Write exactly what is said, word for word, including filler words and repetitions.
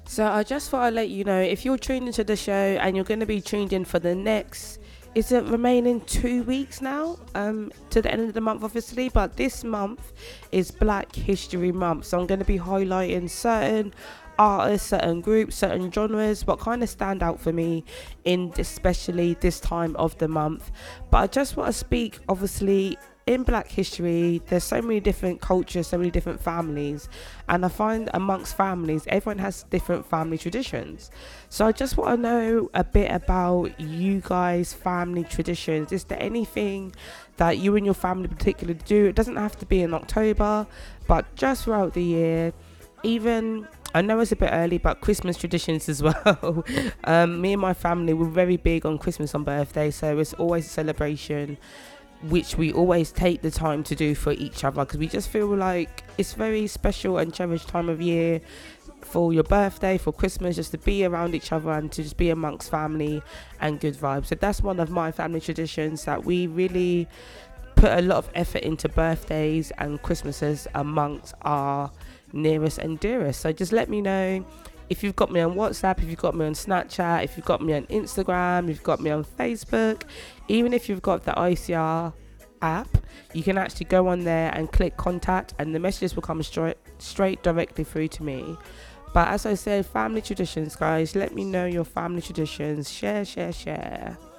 So I just thought I'd let you know, if you're tuned into the show and you're going to be tuned in for the next, is it remaining two weeks now, um, to the end of the month obviously, but this month is Black History Month. So I'm going to be highlighting certain artists, certain groups, certain genres, what kind of stand out for me in especially this time of the month. But I just want to speak, obviously, in Black history, there's so many different cultures, so many different families, and I find amongst families, everyone has different family traditions. So I just want to know a bit about you guys' family traditions. Is there anything that you and your family particularly do? It doesn't have to be in October, but just throughout the year, even, I know it's a bit early, but Christmas traditions as well. um, me and my family, we're very big on Christmas on birthday, so it's always a celebration which we always take the time to do for each other, because we just feel like it's very special and cherished time of year for your birthday, for Christmas, just to be around each other and to just be amongst family and good vibes. So that's one of my family traditions, that we really put a lot of effort into birthdays and Christmases amongst our nearest and dearest. So just let me know if you've got me on WhatsApp, if you've got me on Snapchat, if you've got me on Instagram, if you've got me on Facebook, even if you've got the I C R app, you can actually go on there and click contact, and the messages will come straight straight directly through to me. But as I said, family traditions, guys, let me know your family traditions. Share, share, share.